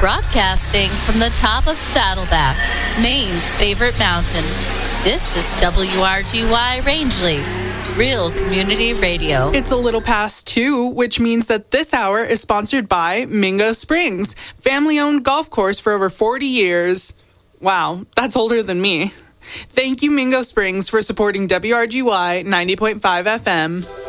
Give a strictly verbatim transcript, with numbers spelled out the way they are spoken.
Broadcasting from the top of Saddleback, Maine's favorite mountain. This is W R G Y Rangeley, Real Community Radio. It's a little past two, which means that this hour is sponsored by Mingo Springs, family-owned golf course for over forty years. Wow, that's older than me. Thank you, Mingo Springs, for supporting W R G Y ninety point five F M.